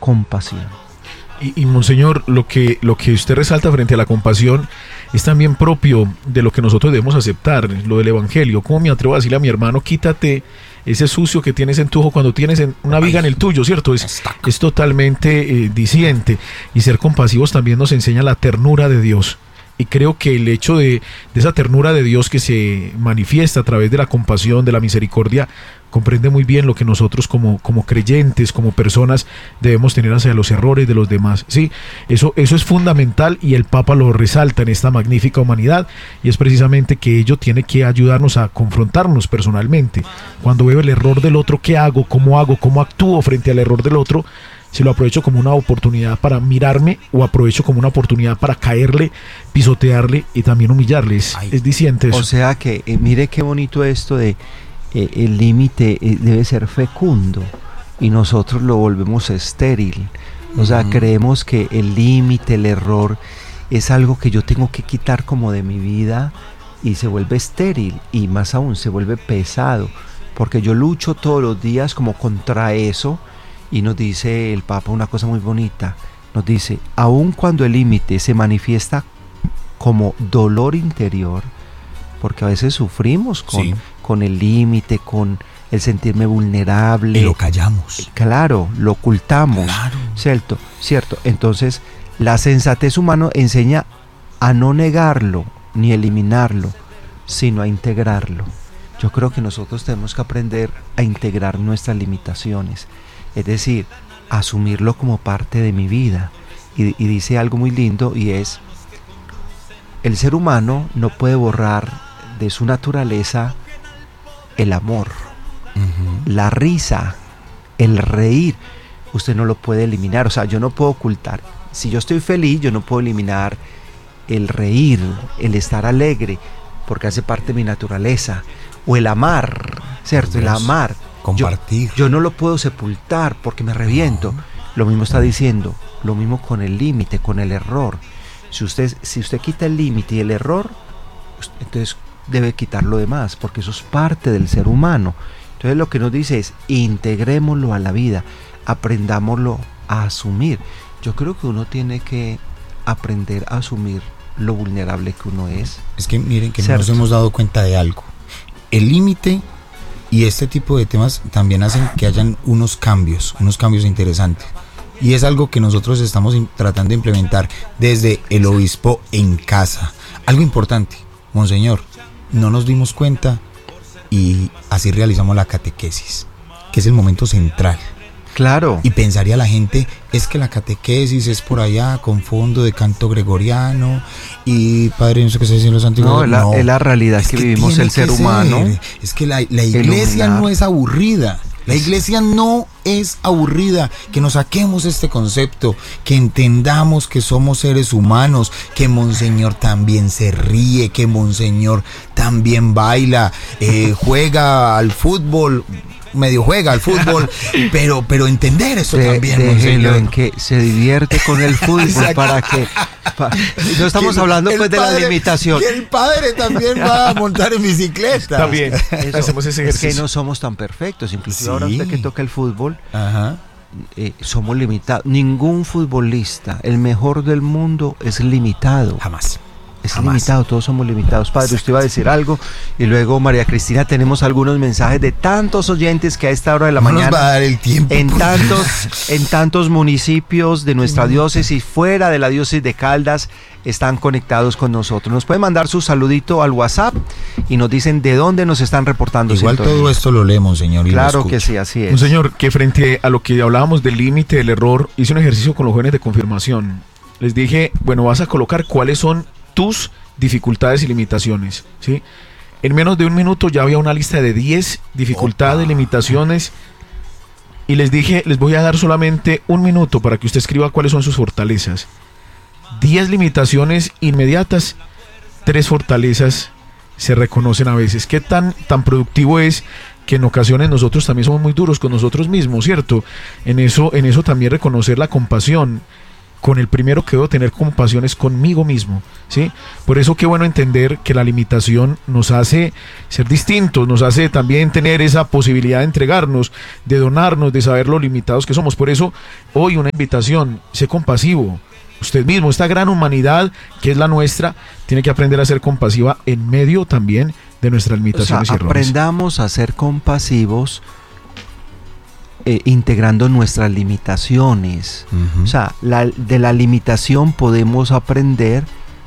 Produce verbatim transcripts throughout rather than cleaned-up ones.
compasión. Y, y Monseñor, lo que, lo que usted resalta frente a la compasión es también propio de lo que nosotros debemos aceptar, lo del evangelio. ¿Cómo me atrevo a decirle a mi hermano, quítate ese sucio que tienes en tu ojo cuando tienes en una viga en el tuyo, ¿cierto? Es, es totalmente eh, diciente. Y ser compasivos también nos enseña la ternura de Dios. Y creo que el hecho de, de esa ternura de Dios que se manifiesta a través de la compasión, de la misericordia, comprende muy bien lo que nosotros como, como creyentes, como personas, debemos tener hacia los errores de los demás. Sí, eso, eso es fundamental y el Papa lo resalta en esta magnífica humanidad, y es precisamente que ello tiene que ayudarnos a confrontarnos personalmente. Cuando veo el error del otro, ¿qué hago? ¿Cómo hago? ¿Cómo actúo frente al error del otro? Si lo aprovecho como una oportunidad para mirarme o aprovecho como una oportunidad para caerle, pisotearle y también humillarle. Es, es diciente eso. O sea que, eh, mire qué bonito esto de eh, el límite eh, debe ser fecundo y nosotros lo volvemos estéril. O sea, uh-huh. creemos que el límite, el error es algo que yo tengo que quitar como de mi vida y se vuelve estéril y más aún se vuelve pesado porque yo lucho todos los días como contra eso. Y nos dice el Papa una cosa muy bonita, nos dice, aun cuando el límite se manifiesta como dolor interior, porque a veces sufrimos con, sí. con el límite, con el sentirme vulnerable. Y lo callamos. Claro, lo ocultamos, claro. ¿cierto? ¿Cierto? Entonces, la sensatez humana enseña a no negarlo, ni eliminarlo, sino a integrarlo. Yo creo que nosotros tenemos que aprender a integrar nuestras limitaciones. Es decir, asumirlo como parte de mi vida. Y, y dice algo muy lindo y es, el ser humano no puede borrar de su naturaleza el amor, uh-huh. la risa, el reír. Usted no lo puede eliminar, o sea, yo no puedo ocultar. Si yo estoy feliz, yo no puedo eliminar el reír, el estar alegre, porque hace parte de mi naturaleza. O el amar, ¿cierto? Dios. El amar. Compartir. Yo, yo no lo puedo sepultar porque me reviento. No. Lo mismo está diciendo, lo mismo con el límite, con el error. Si usted, si usted quita el límite y el error, entonces debe quitar lo demás, porque eso es parte del ser humano. Entonces lo que nos dice es, integrémoslo a la vida, aprendámoslo a asumir. Yo creo que uno tiene que aprender a asumir lo vulnerable que uno es. Es que miren que ¿cierto? Nos hemos dado cuenta de algo. El límite y este tipo de temas también hacen que hayan unos cambios, unos cambios interesantes. Y es algo que nosotros estamos tratando de implementar desde el obispo en casa. Algo importante, Monseñor, no nos dimos cuenta y así realizamos la catequesis, que es el momento central. Claro. Y pensaría la gente, es que la catequesis es por allá con fondo de canto gregoriano y Padre, no sé qué se dice en los antiguos. No, la, no, es la realidad es que, que vivimos el ser humano. Ser. Es que la, la iglesia no es aburrida. La iglesia no es aburrida. Que nos saquemos este concepto, que entendamos que somos seres humanos, que Monseñor también se ríe, que Monseñor también baila, eh, juega al fútbol, medio juega al fútbol, pero pero entender eso de, también, Monseñor. En que se divierte con el fútbol. Para que pa, no estamos que hablando pues de padre, la limitación. Que el padre también va a montar en bicicleta. También eso, hacemos ese ejercicio. Es que no somos tan perfectos, inclusive sí. Ahora usted que toca el fútbol, ajá. Eh, somos limitados. Ningún futbolista, el mejor del mundo, es limitado. Jamás. Es Jamás. limitado, todos somos limitados. Padre, usted iba a decir algo y luego María Cristina, tenemos algunos mensajes de tantos oyentes que a esta hora de la no mañana nos va a dar el tiempo, en tantos, en tantos municipios de nuestra diócesis, fuera de la diócesis de Caldas, están conectados con nosotros. Nos pueden mandar su saludito al WhatsApp y nos dicen de dónde nos están reportando. Igual sintonía. Todo esto lo leemos, señor. Y claro que sí, así es. Un señor que frente a lo que hablábamos del límite, del error, hice un ejercicio con los jóvenes de confirmación. Les dije, bueno, vas a colocar cuáles son tus dificultades y limitaciones, ¿sí? En menos de un minuto ya había una lista de diez dificultades, Opa. limitaciones, y les dije, les voy a dar solamente un minuto para que usted escriba cuáles son sus fortalezas. diez limitaciones inmediatas, tres fortalezas se reconocen a veces. ¿Qué tan, tan productivo es que en ocasiones nosotros también somos muy duros con nosotros mismos, ¿cierto? En eso, en eso también reconocer la compasión. con el primero que debo tener compasión es conmigo mismo, ¿sí? Por eso qué bueno entender que la limitación nos hace ser distintos, nos hace también tener esa posibilidad de entregarnos, de donarnos, de saber lo limitados que somos. Por eso hoy una invitación, sé compasivo. Usted mismo, esta gran humanidad que es la nuestra, tiene que aprender a ser compasiva en medio también de nuestras limitaciones, o sea, y errores. Aprendamos a ser compasivos eh, integrando nuestras limitaciones. Uh-huh. O sea, la, de la limitación podemos aprender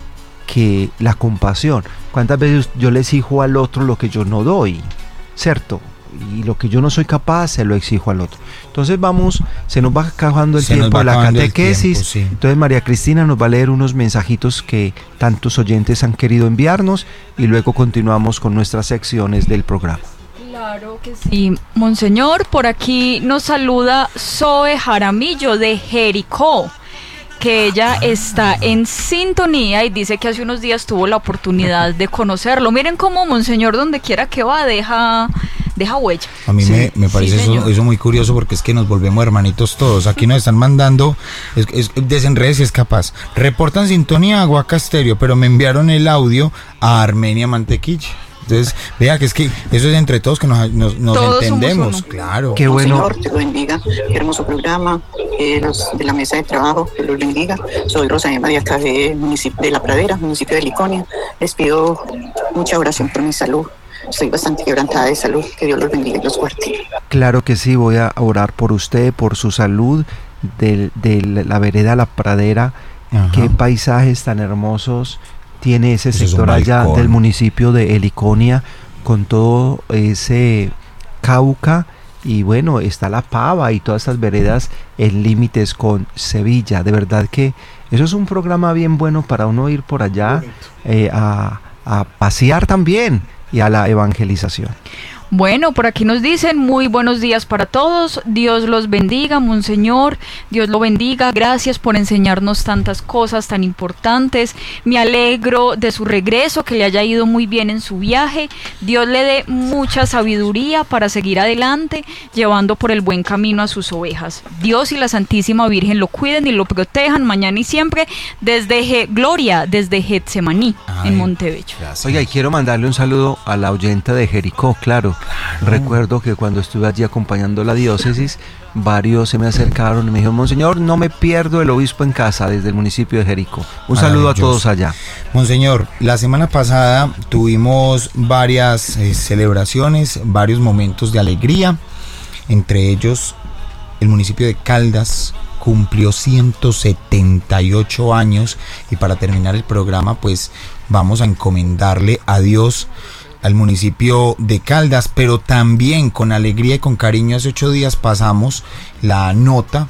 que la compasión. ¿Cuántas veces yo le exijo al otro lo que yo no doy? ¿Cierto? Y lo que yo no soy capaz se lo exijo al otro. Entonces vamos, se nos va acabando el se tiempo de la catequesis. Tiempo, sí. Entonces María Cristina nos va a leer unos mensajitos que tantos oyentes han querido enviarnos y luego continuamos con nuestras secciones del programa. Claro que sí, Monseñor. Por aquí nos saluda Zoe Jaramillo de Jericó, que ella está en sintonía y dice que hace unos días tuvo la oportunidad de conocerlo. Miren cómo Monseñor donde quiera que va deja, deja huella. A mí sí, me, me parece sí, eso, eso muy curioso, porque es que nos volvemos hermanitos todos. Aquí nos están mandando, es, es, desenredes si es capaz. Reportan sintonía a Guaca Estéreo, pero me enviaron el audio a Armenia Mantequilla. Entonces, vea que es que eso es entre todos que nos, nos, nos entendemos, claro. Qué bueno. Señor, te lo bendiga, qué hermoso programa, eh, los de la mesa de trabajo, que los bendiga. Soy Rosa Emma de acá de, municipio, de La Pradera, municipio de Liconia. Les pido mucha oración por mi salud. Estoy bastante quebrantada de salud, que Dios los bendiga y los guarde. Claro que sí, voy a orar por usted, por su salud, de, de la vereda La Pradera. Ajá. Qué paisajes tan hermosos tiene ese Eso sector allá del municipio de Heliconia, con todo ese Cauca, y bueno, está La Pava y todas estas veredas en límites con Sevilla. De verdad que eso es un programa bien bueno para uno ir por allá eh, a, a pasear también y a la evangelización. Bueno, por aquí nos dicen muy buenos días para todos, Dios los bendiga, Monseñor, Dios lo bendiga, gracias por enseñarnos tantas cosas tan importantes, me alegro de su regreso, que le haya ido muy bien en su viaje, Dios le dé mucha sabiduría para seguir adelante, llevando por el buen camino a sus ovejas. Dios y la Santísima Virgen lo cuiden y lo protejan mañana y siempre, desde Ge- Gloria, desde Getsemaní, Ay, en Montebello. Gracias. Oiga, y quiero mandarle un saludo a la oyente de Jericó, claro. Claro. Recuerdo que cuando estuve allí acompañando la diócesis, varios se me acercaron y me dijeron: Monseñor, no me pierdo el obispo en casa desde el municipio de Jericó. Un saludo a todos allá. Monseñor, la semana pasada tuvimos varias eh, celebraciones, varios momentos de alegría, entre ellos el municipio de Caldas cumplió ciento setenta y ocho años, y para terminar el programa pues vamos a encomendarle a Dios al municipio de Caldas, pero también con alegría y con cariño. Hace ocho días pasamos la nota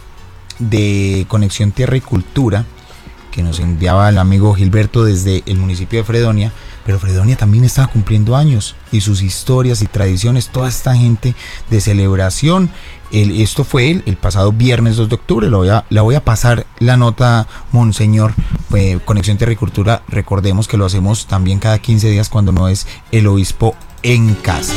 de Conexión Tierra y Cultura que nos enviaba el amigo Gilberto desde el municipio de Fredonia, pero Fredonia también estaba cumpliendo años y sus historias y tradiciones, toda esta gente de celebración. El, esto fue el, el pasado viernes dos de octubre, lo voy a, la voy a pasar la nota, Monseñor. Eh, Conexión Tierra y Cultura, recordemos que lo hacemos también cada quince días cuando no es el obispo en casa.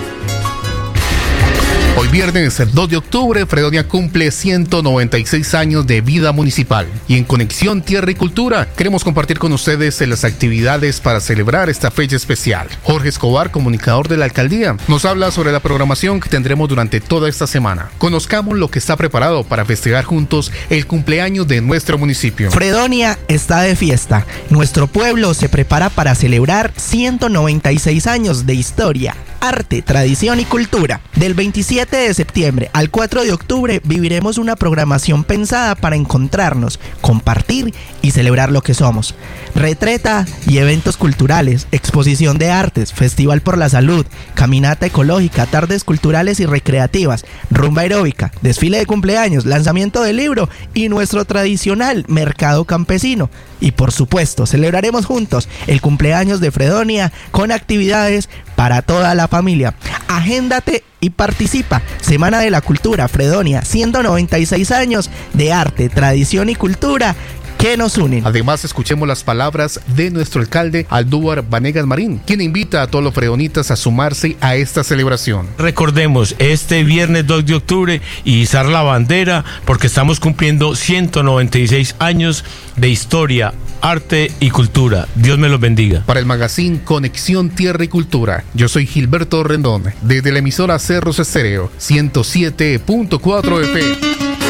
Hoy viernes dos de octubre, Fredonia cumple ciento noventa y seis años de vida municipal. Y en Conexión Tierra y Cultura queremos compartir con ustedes las actividades para celebrar esta fecha especial. Jorge Escobar, comunicador de la alcaldía, nos habla sobre la programación que tendremos durante toda esta semana. Conozcamos lo que está preparado para festejar juntos el cumpleaños de nuestro municipio. Fredonia está de fiesta. Nuestro pueblo se prepara para celebrar ciento noventa y seis años de historia, arte, tradición y cultura. Del veintisiete de septiembre al cuatro de octubre viviremos una programación pensada para encontrarnos, compartir y celebrar lo que somos. Retreta y eventos culturales, exposición de artes, festival por la salud, caminata ecológica, tardes culturales y recreativas, rumba aeróbica, desfile de cumpleaños, lanzamiento de libro y nuestro tradicional mercado campesino. Y por supuesto, celebraremos juntos el cumpleaños de Fredonia con actividades para toda la familia. Agéndate y participa. Semana de la Cultura Fredonia, ciento noventa y seis años de arte, tradición y cultura que nos unen. Además, escuchemos las palabras de nuestro alcalde Aldúvar Vanegas Marín, quien invita a todos los fredonitas a sumarse a esta celebración. Recordemos, este viernes dos de octubre, izar la bandera, porque estamos cumpliendo ciento noventa y seis años de historia, arte y cultura. Dios me los bendiga. Para el magazine Conexión Tierra y Cultura, yo soy Gilberto Rendón, desde la emisora Cerros Estéreo, ciento siete punto cuatro F M.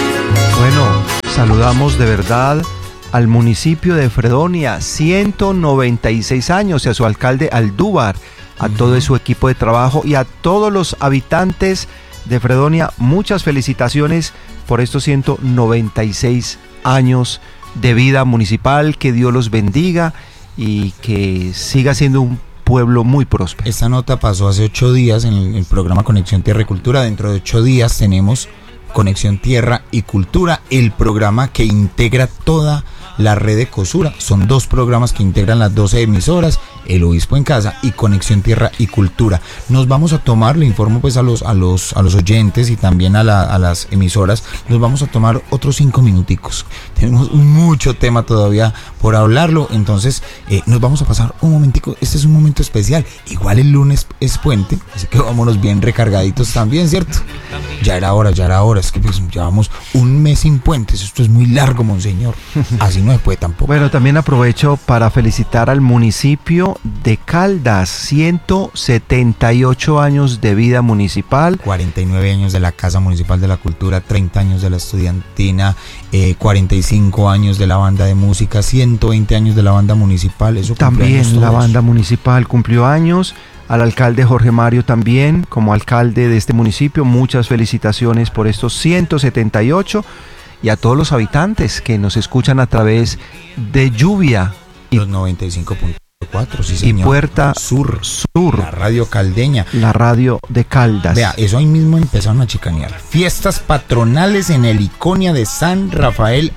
Bueno, saludamos de verdad al municipio de Fredonia, ciento noventa y seis años, y a su alcalde Aldúvar, a uh-huh. todo su equipo de trabajo y a todos los habitantes de Fredonia. Muchas felicitaciones por estos ciento noventa y seis años de vida municipal. Que Dios los bendiga y que siga siendo un pueblo muy próspero. Esta nota pasó hace ocho días en el, el programa Conexión Tierra y Cultura. Dentro de ocho días tenemos Conexión Tierra y Cultura, el programa que integra toda la red de COSURA. Son dos programas que integran las doce emisoras, El Obispo en Casa y Conexión Tierra y Cultura. Nos vamos a tomar, le informo pues a los a los a los oyentes y también a, la, a las emisoras, nos vamos a tomar otros cinco minuticos. Tenemos mucho tema todavía por hablarlo, entonces eh, nos vamos a pasar un momentico. Este es un momento especial. Igual el lunes es puente, así que vámonos bien recargaditos también, ¿cierto? Ya era hora, ya era hora. Es que pues llevamos un mes sin puentes. Esto es muy largo, monseñor. Así no se puede tampoco. Bueno, también aprovecho para felicitar al municipio de Caldas, ciento setenta y ocho años de vida municipal, cuarenta y nueve años de la Casa Municipal de la Cultura, treinta años de la Estudiantina, eh, cuarenta y cinco años de la banda de música, ciento veinte años de la banda municipal. Eso también la banda municipal cumplió años. Al alcalde Jorge Mario también, como alcalde de este municipio, muchas felicitaciones por estos ciento setenta y ocho, y a todos los habitantes que nos escuchan a través de Lluvia y los noventa y cinco punto cuatro, sí, señor. Y Puerta Sur, Sur, la radio caldeña, la radio de Caldas. Vea, eso ahí mismo empezaron a chicanear. Fiestas patronales en el Iconia de San Rafael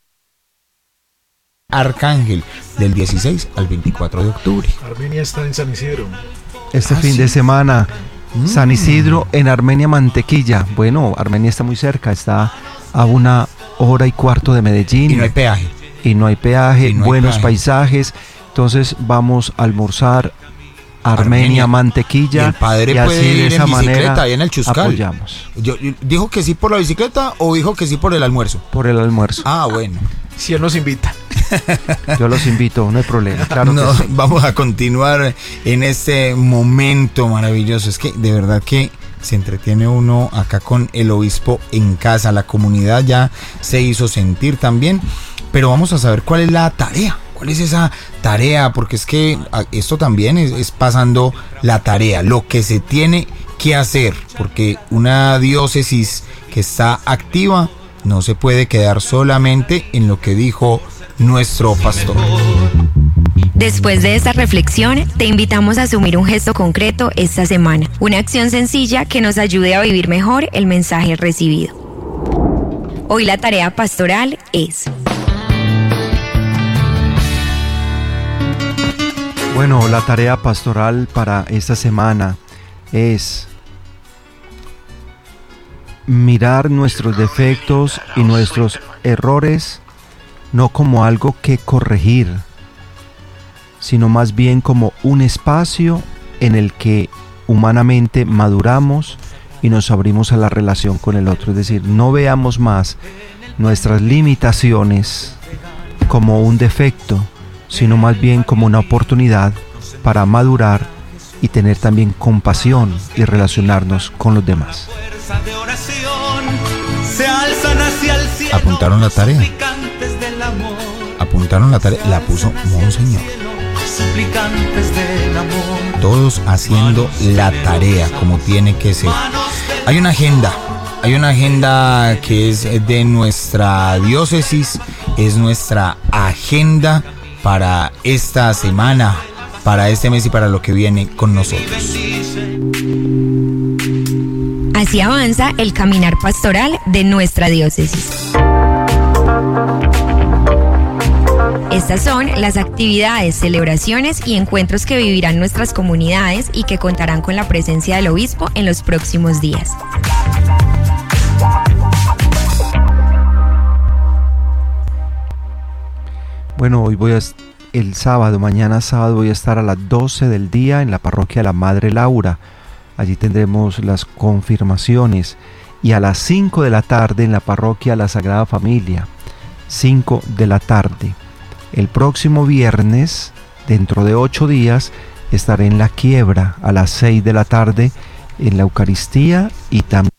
Arcángel, del dieciséis al veinticuatro de octubre. Armenia está en San Isidro. Este ah, fin sí. de semana, mm. San Isidro en Armenia Mantequilla. Bueno, Armenia está muy cerca, está a una hora y cuarto de Medellín. Y no hay peaje. Y no hay peaje, no hay buenos peaje. paisajes. Entonces vamos a almorzar Armenia, Armenia Mantequilla. Y el padre y puede así ir de esa en bicicleta manera ahí en el Chuscal. Apoyamos. Yo, yo- ¿Dijo que sí por la bicicleta o dijo que sí por el almuerzo? Por el almuerzo. Ah, bueno. Si él nos invita. Yo los invito, no hay problema. Claro No, que sí. vamos a continuar en este momento maravilloso. Es que de verdad que se entretiene uno acá con el obispo en casa. La comunidad ya se hizo sentir también. Pero vamos a saber cuál es la tarea. ¿Cuál es esa tarea? Porque es que a- esto también es, es pasando la tarea, lo que se tiene que hacer. Porque una diócesis que está activa no se puede quedar solamente en lo que dijo nuestro pastor. Después de esta reflexión, te invitamos a asumir un gesto concreto esta semana, una acción sencilla que nos ayude a vivir mejor el mensaje recibido. Hoy la tarea pastoral es: Bueno, la tarea pastoral para esta semana es mirar nuestros defectos y nuestros errores no como algo que corregir, sino más bien como un espacio en el que humanamente maduramos y nos abrimos a la relación con el otro. Es decir, no veamos más nuestras limitaciones como un defecto, sino más bien como una oportunidad para madurar y tener también compasión y relacionarnos con los demás. Apuntaron la tarea. Apuntaron la tarea. La puso Monseñor. Todos haciendo la tarea como tiene que ser. Hay una agenda. Hay una agenda que es de nuestra diócesis. Es nuestra agenda para esta semana, para este mes y para lo que viene con nosotros. así avanza el caminar pastoral de nuestra diócesis. Estas son las actividades, celebraciones y encuentros que vivirán nuestras comunidades y que contarán con la presencia del obispo en los próximos días. Bueno, hoy voy a, el sábado, mañana sábado voy a estar a las doce del día en la parroquia de la Madre Laura. Allí tendremos las confirmaciones. Y a las cinco de la tarde en la parroquia La Sagrada Familia. cinco de la tarde. El próximo viernes, dentro de ocho días, estaré en La Quiebra a las seis de la tarde en la Eucaristía y también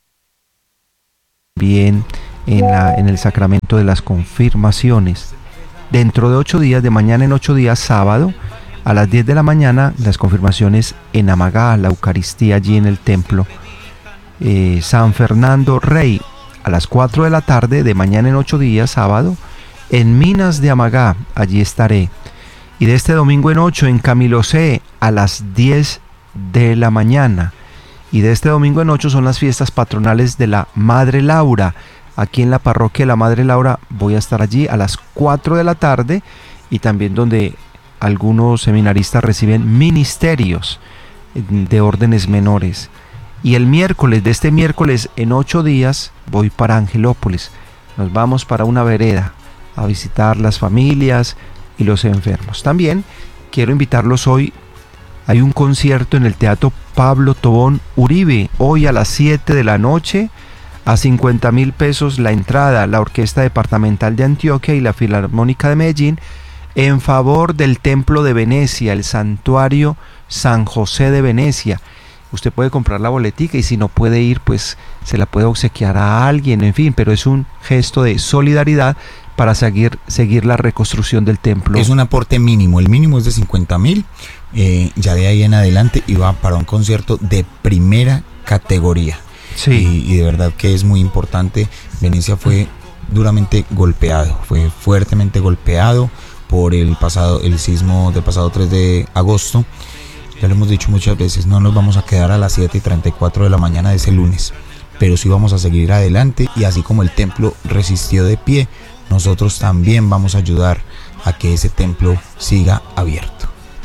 en, la, en el sacramento de las confirmaciones. Dentro de ocho días, de mañana en ocho días, sábado, a las diez de la mañana, las confirmaciones en Amagá, la Eucaristía allí en el templo eh, San Fernando Rey. A las cuatro de la tarde, de mañana en ocho días, sábado, en Minas de Amagá, allí estaré. Y de este domingo en ocho, en Camilosé, a las diez de la mañana. Y de este domingo en ocho son las fiestas patronales de la Madre Laura. Aquí en la parroquia de la Madre Laura voy a estar allí a las cuatro de la tarde, y también donde algunos seminaristas reciben ministerios de órdenes menores. Y el miércoles, de este miércoles en ocho días, voy para Angelópolis. Nos vamos para una vereda a visitar las familias y los enfermos. También quiero invitarlos hoy. Hay un concierto en el Teatro Pablo Tobón Uribe, hoy a las siete de la noche, a cincuenta mil pesos la entrada. La Orquesta Departamental de Antioquia y la Filarmónica de Medellín, en favor del Templo de Venecia, el Santuario San José de Venecia. Usted puede comprar la boletica y si no puede ir, pues se la puede obsequiar a alguien, en fin, pero es un gesto de solidaridad para seguir, seguir la reconstrucción del templo. Es un aporte mínimo, el mínimo es de cincuenta mil, eh, ya de ahí en adelante iba para un concierto de primera categoría. Sí. Y, y de verdad que es muy importante. Venecia fue duramente golpeado, fue fuertemente golpeado por el pasado, el sismo del pasado tres de agosto. Ya lo hemos dicho muchas veces, no nos vamos a quedar a las siete y treinta y cuatro de la mañana de ese lunes, pero sí vamos a seguir adelante, y así como el templo resistió de pie, nosotros también vamos a ayudar a que ese templo siga abierto.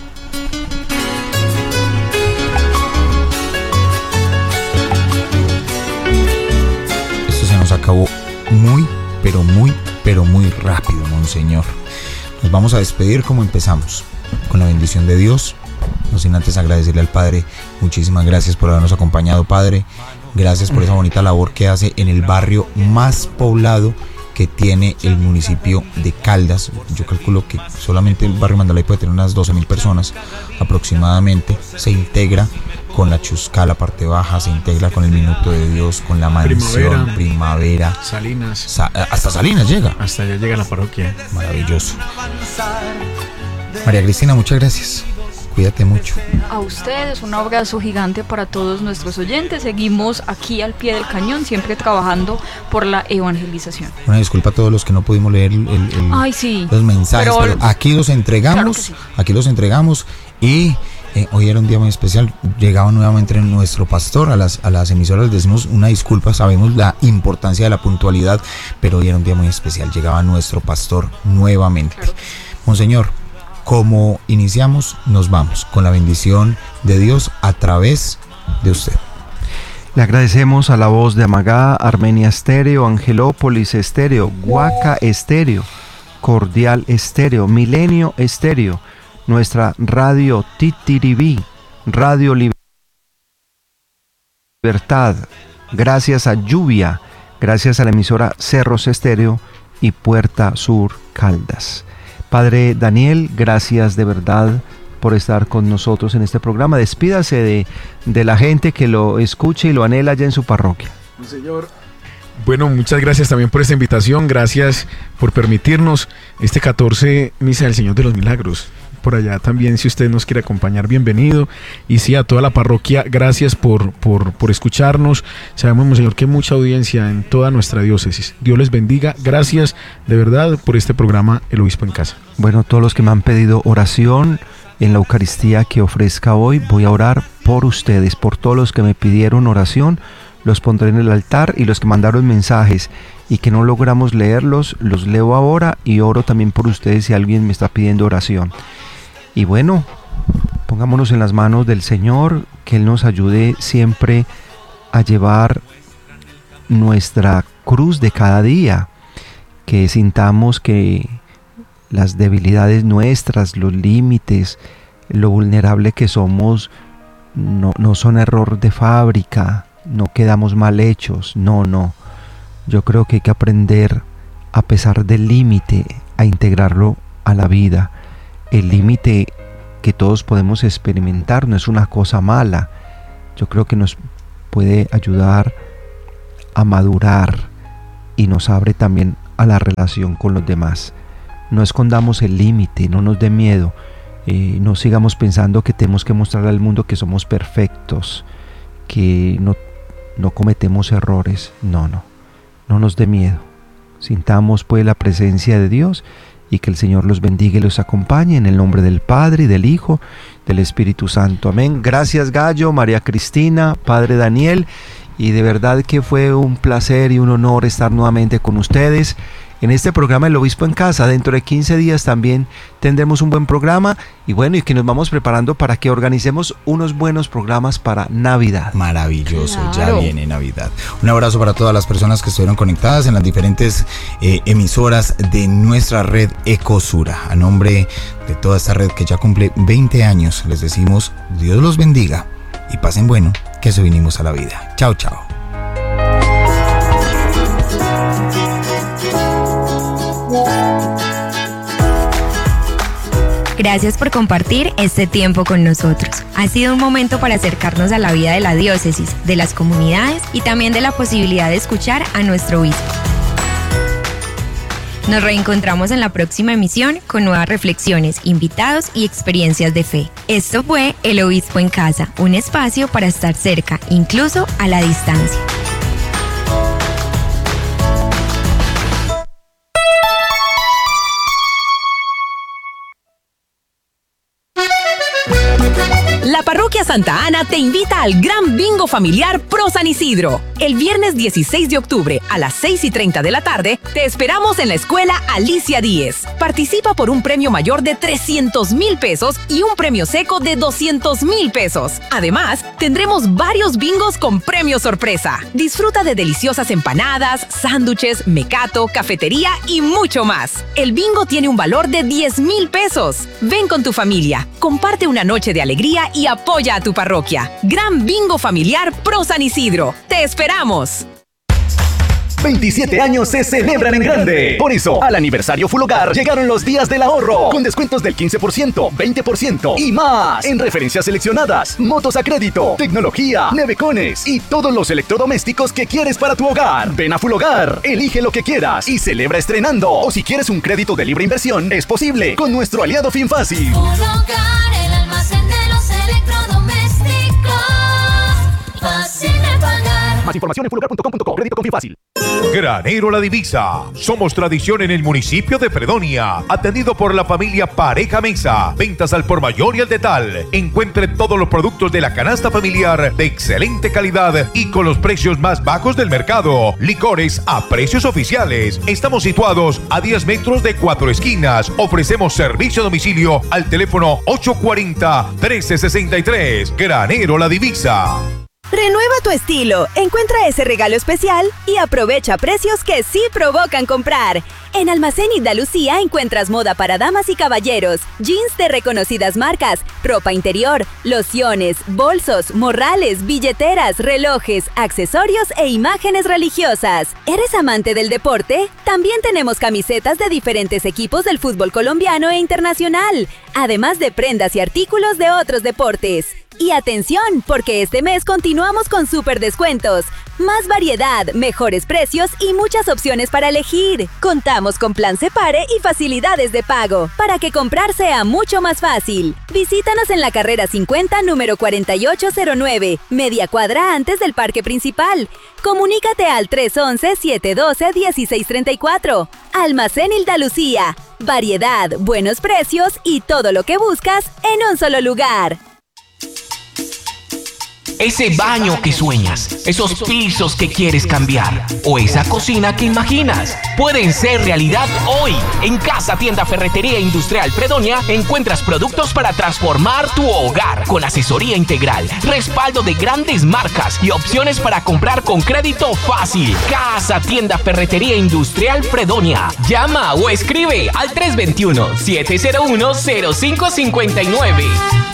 Esto se nos acabó muy, pero muy, pero muy rápido, Monseñor. Nos vamos a despedir como empezamos, con la bendición de Dios. No sin antes agradecerle al Padre. Muchísimas gracias por habernos acompañado, Padre. Gracias por esa bonita labor que hace en el barrio más poblado que tiene el municipio de Caldas. Yo calculo que solamente el barrio Mandalay puede tener unas doce mil personas aproximadamente. Se integra con la Chusca, la parte baja, se integra con el Minuto de Dios, con la Mansión, Primavera, primavera Salinas. Sa- hasta Salinas llega. Hasta allá llega la parroquia. Maravilloso. María Cristina, muchas gracias. Cuídate mucho. A ustedes un abrazo gigante para todos nuestros oyentes. Seguimos aquí al pie del cañón, siempre trabajando por la evangelización. Una disculpa a todos los que no pudimos leer el, el, Ay, sí. los mensajes, pero, pero aquí los entregamos, claro que sí. aquí los entregamos y eh, hoy era un día muy especial. Llegaba nuevamente nuestro pastor. A las, a las emisoras les decimos una disculpa, sabemos la importancia de la puntualidad, pero hoy era un día muy especial. Llegaba nuestro pastor nuevamente. Claro. Monseñor, como iniciamos, nos vamos con la bendición de Dios a través de usted. Le agradecemos a La Voz de Amagá, Armenia Estéreo, Angelópolis Estéreo, Huaca Estéreo, Cordial Estéreo, Milenio Estéreo, nuestra radio Titiribí, Radio Libertad, gracias a Lluvia, gracias a la emisora Cerros Estéreo y Puerta Sur Caldas. Padre Daniel, gracias de verdad por estar con nosotros en este programa. Despídase de, de la gente que lo escuche y lo anhela allá en su parroquia. Señor. Bueno, muchas gracias también por esta invitación. Gracias por permitirnos este catorce Misa del Señor de los Milagros. Por allá también, si usted nos quiere acompañar, bienvenido. Y sí, a toda la parroquia, gracias por, por, por escucharnos. Sabemos, Monseñor, que hay mucha audiencia en toda nuestra diócesis. Dios les bendiga. Gracias de verdad por este programa El Obispo en Casa. Bueno, todos los que me han pedido oración en la Eucaristía que ofrezca hoy, voy a orar por ustedes, por todos los que me pidieron oración. Los pondré en el altar, y los que mandaron mensajes y que no logramos leerlos, los leo ahora y oro también por ustedes si alguien me está pidiendo oración. Y bueno, pongámonos en las manos del Señor, que Él nos ayude siempre a llevar nuestra cruz de cada día, que sintamos que las debilidades nuestras, los límites, lo vulnerable que somos, no, no son error de fábrica, no quedamos mal hechos, no, no. Yo creo que hay que aprender, a pesar del límite, a integrarlo a la vida. El límite que todos podemos experimentar no es una cosa mala. Yo creo que nos puede ayudar a madurar y nos abre también a la relación con los demás. No escondamos el límite, no nos dé miedo, eh, no sigamos pensando que tenemos que mostrarle al mundo que somos perfectos, que no, no cometemos errores. No, no, no nos dé miedo. Sintamos pues la presencia de Dios y que el Señor los bendiga y los acompañe en el nombre del Padre y del Hijo, del Espíritu Santo. Amén. Gracias, Gallo, María Cristina, Padre Daniel, y de verdad que fue un placer y un honor estar nuevamente con ustedes en este programa El Obispo en Casa. Dentro de quince días también tendremos un buen programa y bueno, y que nos vamos preparando para que organicemos unos buenos programas para Navidad. Maravilloso, Claro. ya viene Navidad. Un abrazo para todas las personas que estuvieron conectadas en las diferentes eh, emisoras de nuestra red Ecosura. A nombre de toda esta red que ya cumple veinte años, les decimos Dios los bendiga y pasen bueno, que eso vinimos a la vida. Chao, chao. Gracias por compartir este tiempo con nosotros. Ha sido un momento para acercarnos a la vida de la diócesis, de las comunidades y también de la posibilidad de escuchar a nuestro obispo. Nos reencontramos en la próxima emisión con nuevas reflexiones, invitados y experiencias de fe. Esto fue El Obispo en Casa, un espacio para estar cerca, incluso a la distancia. La Parroquia Santa Ana te invita al Gran Bingo Familiar Pro San Isidro. El viernes dieciséis de octubre a las seis y treinta de la tarde te esperamos en la Escuela Alicia Díez. Participa por un premio mayor de trescientos mil pesos y un premio seco de doscientos mil pesos. Además, tendremos varios bingos con premio sorpresa. Disfruta de deliciosas empanadas, sándwiches, mecato, cafetería y mucho más. El bingo tiene un valor de diez mil pesos. Ven con tu familia, comparte una noche de alegría y apoya a tu parroquia. Gran Bingo Familiar Pro San Isidro. ¡Te esperamos! veintisiete años se celebran en grande. Por eso, al aniversario Full Hogar llegaron los días del ahorro, con descuentos del quince por ciento, veinte por ciento y más en referencias seleccionadas, motos a crédito, tecnología, nevecones y todos los electrodomésticos que quieres para tu hogar. Ven a Full Hogar, elige lo que quieras y celebra estrenando. O si quieres un crédito de libre inversión, es posible con nuestro aliado FinFácil. Full Hogar, el almacén de los electrodomésticos, fácil de pagar. Más información en full hogar punto com punto co. Crédito con FinFácil. Granero La Divisa. Somos tradición en el municipio de Fredonia. Atendido por la familia Pareja Mesa. Ventas al por mayor y al detal. Encuentre todos los productos de la canasta familiar de excelente calidad y con los precios más bajos del mercado. Licores a precios oficiales. Estamos situados a diez metros de Cuatro Esquinas. Ofrecemos servicio a domicilio al teléfono ocho cuatro cero, trece sesenta y tres. Granero La Divisa. Renueva tu estilo, encuentra ese regalo especial y aprovecha precios que sí provocan comprar. En Almacén Andalucía encuentras moda para damas y caballeros, jeans de reconocidas marcas, ropa interior, lociones, bolsos, morrales, billeteras, relojes, accesorios e imágenes religiosas. ¿Eres amante del deporte? También tenemos camisetas de diferentes equipos del fútbol colombiano e internacional, además de prendas y artículos de otros deportes. Y atención, porque este mes continuamos con súper descuentos. Más variedad, mejores precios y muchas opciones para elegir. Contamos con plan Separe y facilidades de pago, para que comprar sea mucho más fácil. Visítanos en la carrera cincuenta, número cuarenta y ocho cero nueve, media cuadra antes del parque principal. Comunícate al tres once, siete doce, dieciséis treinta y cuatro. Almacén Andalucía. Variedad, buenos precios y todo lo que buscas en un solo lugar. ese baño que sueñas, esos pisos que quieres cambiar o esa cocina que imaginas pueden ser realidad hoy. En Casa Tienda Ferretería Industrial Fredonia encuentras productos para transformar tu hogar con asesoría integral, respaldo de grandes marcas y opciones para comprar con crédito fácil. Casa Tienda Ferretería Industrial Fredonia. Llama o escribe al tres dos uno, siete cero uno, cero cinco cinco nueve.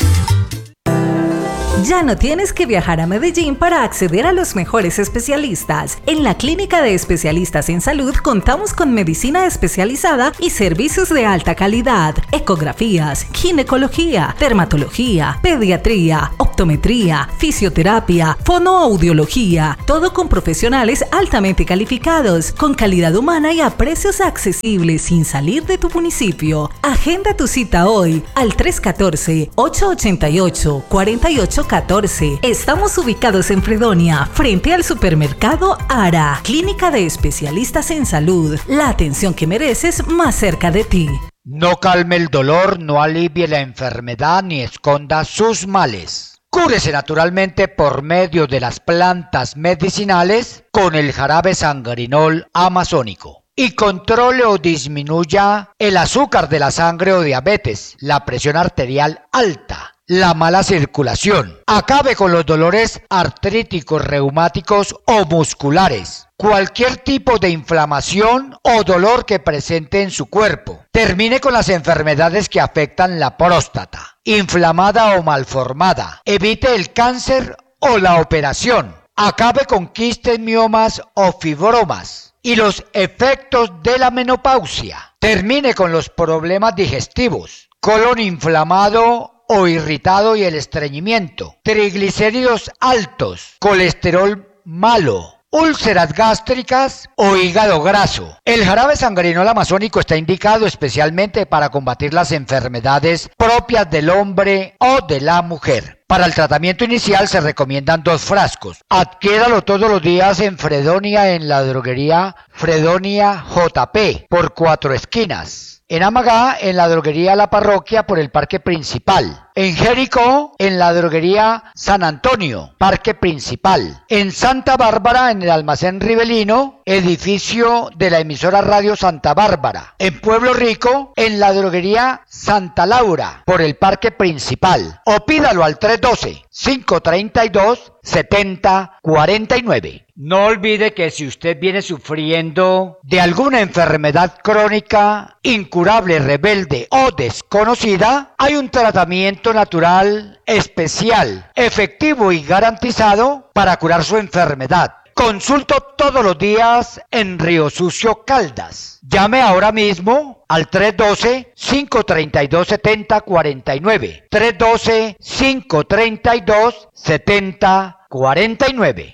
Ya no tienes que viajar a Medellín para acceder a los mejores especialistas. En la Clínica de Especialistas en Salud contamos con medicina especializada y servicios de alta calidad, ecografías, ginecología, dermatología, pediatría, optometría, fisioterapia, fonoaudiología, todo con profesionales altamente calificados, con calidad humana y a precios accesibles sin salir de tu municipio. Agenda tu cita hoy al tres uno cuatro, ocho ocho ocho, cuatro ocho uno cuatro. Estamos ubicados en Fredonia, frente al supermercado Ara. Clínica de Especialistas en Salud. La atención que mereces más cerca de ti. No calme el dolor, no alivie la enfermedad ni esconda sus males. Cúrese naturalmente por medio de las plantas medicinales con el jarabe sangrinol amazónico. Y controle o disminuya el azúcar de la sangre o diabetes, la presión arterial alta, la mala circulación. Acabe con los dolores artríticos, reumáticos o musculares. Cualquier tipo de inflamación o dolor que presente en su cuerpo. Termine con las enfermedades que afectan la próstata, inflamada o malformada. Evite el cáncer o la operación. Acabe con quistes, miomas o fibromas y los efectos de la menopausia. Termine con los problemas digestivos, colon inflamado o irritado y el estreñimiento, triglicéridos altos, colesterol malo, úlceras gástricas o hígado graso. El jarabe sangrinol amazónico está indicado especialmente para combatir las enfermedades propias del hombre o de la mujer. Para el tratamiento inicial se recomiendan dos frascos. Adquiéralo todos los días en Fredonia en la droguería Fredonia J P por Cuatro Esquinas. En Amagá, en la droguería La Parroquia por el Parque Principal. En Jericó, en la droguería San Antonio, Parque Principal. En Santa Bárbara, en el almacén Rivelino, edificio de la emisora Radio Santa Bárbara. En Pueblo Rico, en la droguería Santa Laura, por el Parque Principal. O pídalo al tres uno dos, cinco tres dos, siete cero cuatro nueve. No olvide que si usted viene sufriendo de alguna enfermedad crónica, incurable, rebelde o desconocida, hay un tratamiento natural especial, efectivo y garantizado para curar su enfermedad. Consulto todos los días en Río Sucio, Caldas. Llame ahora mismo al tres uno dos, cinco tres dos, siete cero cuatro nueve. tres uno dos, cinco tres dos, siete cero cuatro nueve.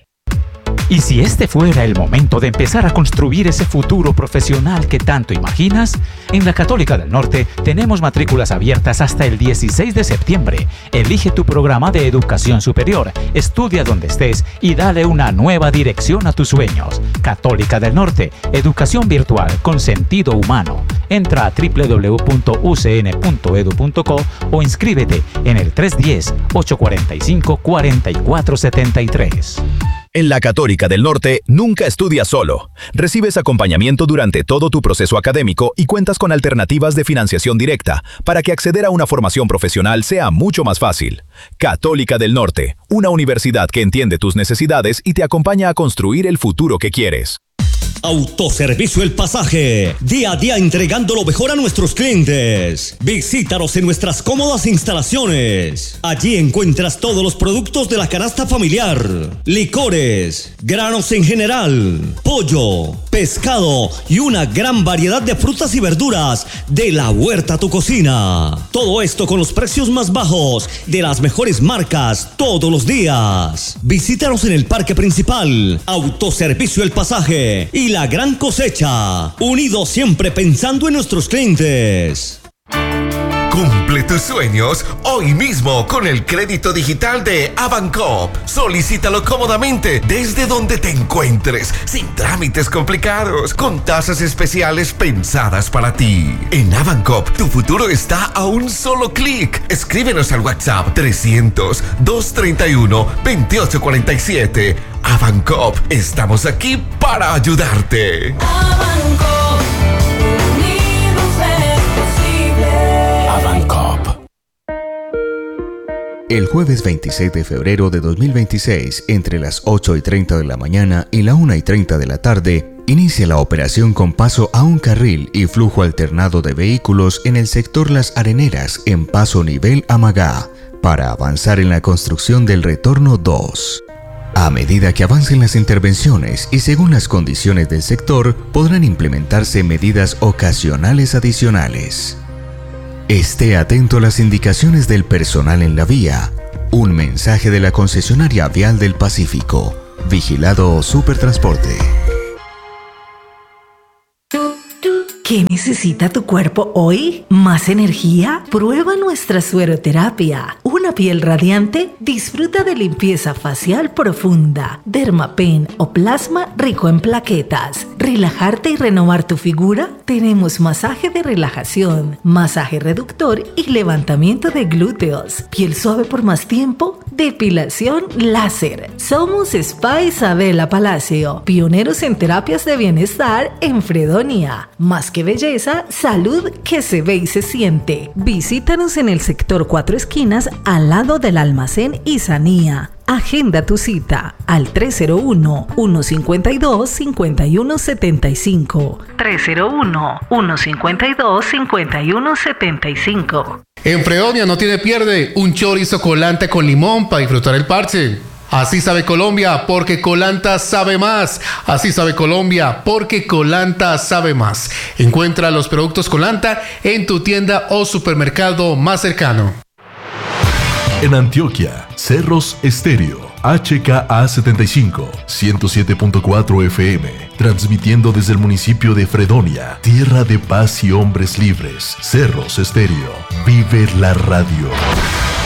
Y si este fuera el momento de empezar a construir ese futuro profesional que tanto imaginas, en la Católica del Norte tenemos matrículas abiertas hasta el dieciséis de septiembre. Elige tu programa de educación superior, estudia donde estés y dale una nueva dirección a tus sueños. Católica del Norte, educación virtual con sentido humano. Entra a doble u doble u doble u punto u c n punto e d u punto co o inscríbete en el tres uno cero, ocho cuatro cinco, cuatro cuatro siete tres. En la Católica del Norte, nunca estudias solo. Recibes acompañamiento durante todo tu proceso académico y cuentas con alternativas de financiación directa para que acceder a una formación profesional sea mucho más fácil. Católica del Norte, una universidad que entiende tus necesidades y te acompaña a construir el futuro que quieres. Autoservicio El Pasaje, día a día entregando lo mejor a nuestros clientes. Visítanos en nuestras cómodas instalaciones. Allí encuentras todos los productos de la canasta familiar, licores, granos en general, pollo, pescado y una gran variedad de frutas y verduras de la huerta a tu cocina. Todo esto con los precios más bajos de las mejores marcas todos los días. Visítanos en el Parque Principal. Autoservicio El Pasaje y La Gran Cosecha, unidos siempre pensando en nuestros clientes. Cumple Cumple tus sueños hoy mismo con el crédito digital de Avancop. Solicítalo cómodamente desde donde te encuentres, sin trámites complicados, con tasas especiales pensadas para ti. En Avancop, tu futuro está a un solo clic. Escríbenos al WhatsApp trescientos, doscientos treinta y uno, veintiocho cuarenta y siete. Avancop, estamos aquí para ayudarte. Avancop, unidos es posible. Avancop. El jueves veintiséis de febrero de dos mil veintiséis, entre las ocho y treinta de la mañana y la una y treinta de la tarde, inicia la operación con paso a un carril y flujo alternado de vehículos en el sector Las Areneras en paso nivel Amagá, para avanzar en la construcción del retorno dos. A medida que avancen las intervenciones y según las condiciones del sector, podrán implementarse medidas ocasionales adicionales. Esté atento a las indicaciones del personal en la vía. Un mensaje de la concesionaria Vial del Pacífico. Vigilado Supertransporte. ¿Qué necesita tu cuerpo hoy? ¿Más energía? Prueba nuestra sueroterapia. Una piel radiante, disfruta de limpieza facial profunda, Dermapen o plasma rico en plaquetas. ¿Relajarte y renovar tu figura? Tenemos masaje de relajación, masaje reductor y levantamiento de glúteos. Piel suave por más tiempo, depilación láser. Somos Spa Isabela Palacio, pioneros en terapias de bienestar en Fredonia. Más que belleza, salud que se ve y se siente. Visítanos en el sector Cuatro Esquinas, al lado del almacén Isanía. Agenda tu cita al tres cero uno, uno cinco dos, cinco uno siete cinco. tres cero uno, uno cinco dos, cinco uno siete cinco. En Fredonia no tiene pierde, un chorizo colanta con limón para disfrutar el parche. Así sabe Colombia, porque Colanta sabe más. Así sabe Colombia, porque Colanta sabe más. Encuentra los productos Colanta en tu tienda o supermercado más cercano. En Antioquia, Cerros Estéreo, H K A setenta y cinco, ciento siete punto cuatro F M, transmitiendo desde el municipio de Fredonia, tierra de paz y hombres libres. Cerros Estéreo, vive la radio.